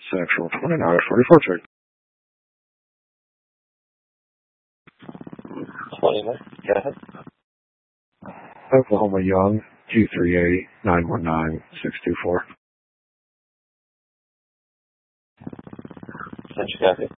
Central 2944 check. 20, go ahead. Oklahoma Young, 238-919-624. Central copy.